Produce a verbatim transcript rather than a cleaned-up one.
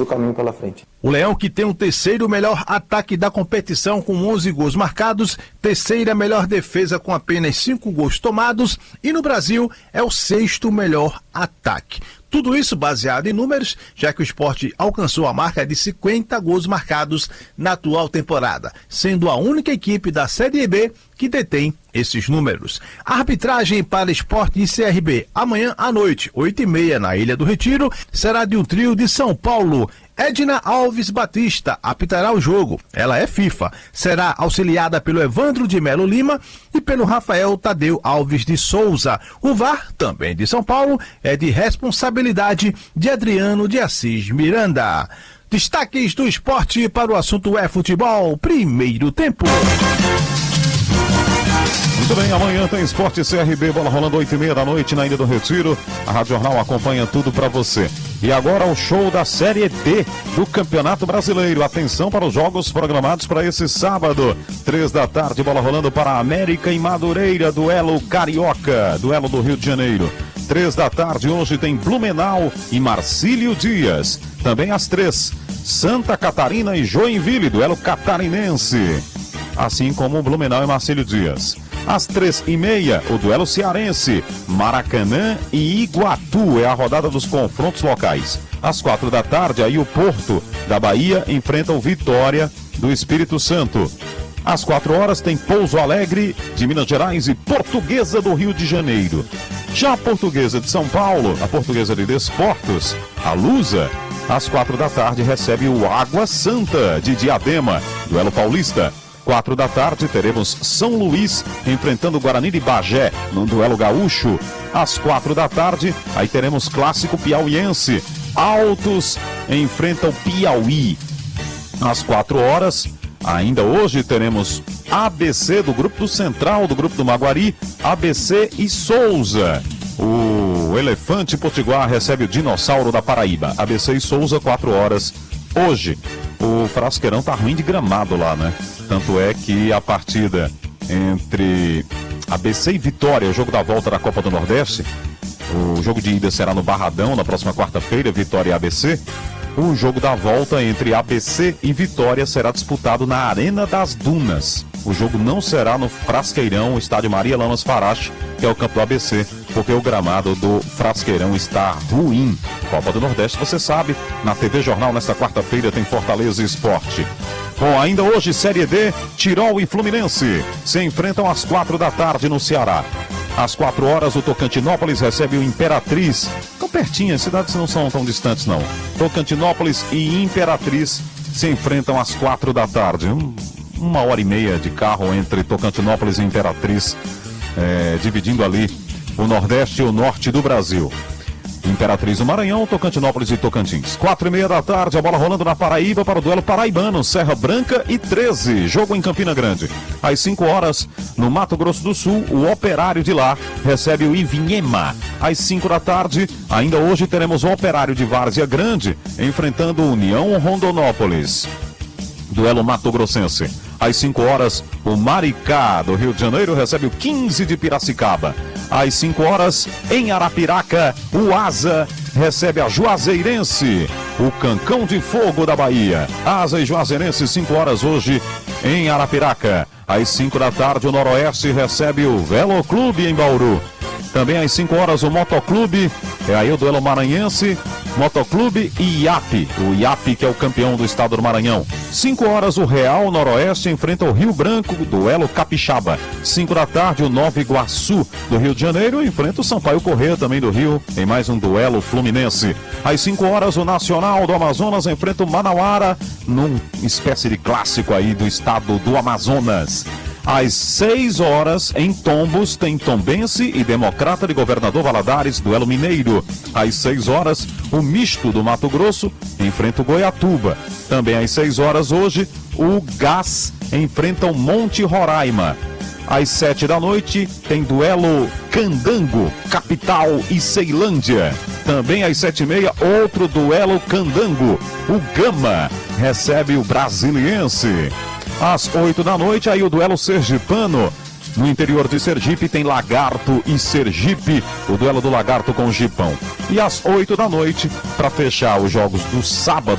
o caminho pela frente. O Leão, que tem o terceiro melhor ataque da competição com onze gols marcados, terceira melhor defesa com apenas cinco gols tomados e no Brasil é o sexto melhor ataque. Tudo isso baseado em números, já que o Sport alcançou a marca de cinquenta gols marcados na atual temporada, sendo a única equipe da Série B que detém esses números. A arbitragem para Sport e C R B amanhã à noite, oito e meia, na Ilha do Retiro, será de um trio de São Paulo. Edna Alves Batista apitará o jogo. Ela é FIFA. Será auxiliada pelo Evandro de Melo Lima e pelo Rafael Tadeu Alves de Souza. O V A R, também de São Paulo, é de responsabilidade de Adriano de Assis Miranda. Destaques do esporte para o assunto é futebol. Primeiro tempo. Muito bem, amanhã tem Esporte C R B, bola rolando oito e meia da noite na Ilha do Retiro. A Rádio Jornal acompanha tudo para você. E agora o show da Série D do Campeonato Brasileiro. Atenção para os jogos programados para esse sábado. Três da tarde, bola rolando para América e Madureira, duelo carioca, duelo do Rio de Janeiro. Três da tarde, hoje tem Blumenau e Marcílio Dias. Também às três, Santa Catarina e Joinville, duelo catarinense. Assim como Blumenau e Marcílio Dias. Às três e meia, o duelo cearense, Maracanã e Iguatu, é a rodada dos confrontos locais. Às quatro da tarde, aí o Porto da Bahia enfrenta o Vitória do Espírito Santo. Às quatro horas tem Pouso Alegre de Minas Gerais e Portuguesa do Rio de Janeiro. Já a Portuguesa de São Paulo, a Portuguesa de Desportos, a Lusa, às quatro da tarde recebe o Água Santa de Diadema, duelo paulista. Quatro da tarde teremos São Luís enfrentando o Guarani de Bagé num duelo gaúcho. Às quatro da tarde, aí teremos clássico piauiense. Altos enfrenta o Piauí. Às quatro horas, ainda hoje teremos A B C do Grupo do Central, do Grupo do Maguari, A B C e Souza. O Elefante Potiguar recebe o Dinossauro da Paraíba. A B C e Souza, quatro horas hoje. O Frasqueirão tá ruim de gramado lá, né? Tanto é que a partida entre A B C e Vitória, o jogo da volta da Copa do Nordeste, o jogo de ida será no Barradão, na próxima quarta-feira, Vitória e A B C. O jogo da volta entre A B C e Vitória será disputado na Arena das Dunas. O jogo não será no Frasqueirão, o estádio Maria Lamas Farache, que é o campo do A B C, porque o gramado do Frasqueirão está ruim. Copa do Nordeste, você sabe, na T V Jornal, nesta quarta-feira, tem Fortaleza Esporte. Bom, ainda hoje, Série D, Tirol e Fluminense se enfrentam às quatro da tarde no Ceará. Às quatro horas, o Tocantinópolis recebe o Imperatriz. Tão pertinho, as cidades não são tão distantes, não. Tocantinópolis e Imperatriz se enfrentam às quatro da tarde. Um, uma hora e meia de carro entre Tocantinópolis e Imperatriz, é, dividindo ali o Nordeste e o Norte do Brasil. Imperatriz do Maranhão, Tocantinópolis e Tocantins. Quatro e meia da tarde, a bola rolando na Paraíba para o duelo paraibano, Serra Branca e treze, jogo em Campina Grande. Às cinco horas, no Mato Grosso do Sul, o Operário de lá recebe o Ivinhema. Às cinco da tarde, ainda hoje teremos o Operário de Várzea Grande enfrentando o União Rondonópolis. Duelo Mato Grossense. Às cinco horas, o Maricá do Rio de Janeiro recebe o quinze de Piracicaba. Às cinco horas, em Arapiraca, o Asa recebe a Juazeirense, o Cancão de Fogo da Bahia. Asa e Juazeirense, cinco horas hoje em Arapiraca. Às cinco da tarde, o Noroeste recebe o Veloclube em Bauru. Também às cinco horas, o Motoclube, é aí o duelo maranhense, Motoclube e I A P, o I A P que é o campeão do estado do Maranhão. cinco horas, o Real Noroeste enfrenta o Rio Branco, duelo capixaba. cinco da tarde, o Nova Iguaçu do Rio de Janeiro enfrenta o Sampaio Corrêa, também do Rio, em mais um duelo fluminense. Às cinco horas, o Nacional do Amazonas enfrenta o Manauara, num espécie de clássico aí do estado do Amazonas. Às seis horas, em Tombos, tem Tombense e Democrata de Governador Valadares, duelo mineiro. Às seis horas, o Misto do Mato Grosso enfrenta o Goiatuba. Também às seis horas hoje, o Gás enfrenta o Monte Roraima. Às sete da noite, tem duelo Candango, Capital e Ceilândia. Também às sete e meia, outro duelo Candango. O Gama recebe o Brasiliense. Às oito da noite, aí o duelo sergipano. No interior de Sergipe tem Lagarto e Sergipe, o duelo do Lagarto com o Gipão. E às oito da noite, para fechar os jogos do sábado,